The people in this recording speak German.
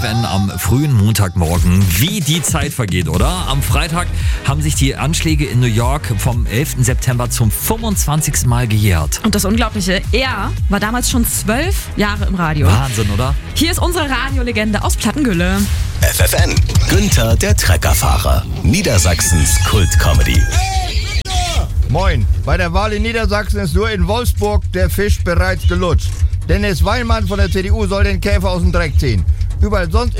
FFN am frühen Montagmorgen. Wie die Zeit vergeht, oder? Am Freitag haben sich die Anschläge in New York vom 11. September zum 25. Mal gejährt. Und das Unglaubliche, er war damals schon 12 Jahre im Radio. Wahnsinn, oder? Hier ist unsere Radiolegende aus Plattengülle. FFN, Günther der Treckerfahrer, Niedersachsens Kultcomedy. Moin, bei der Wahl in Niedersachsen ist nur in Wolfsburg der Fisch bereits gelutscht. Dennis Weinmann von der CDU soll den Käfer aus dem Dreck ziehen. Überall sonst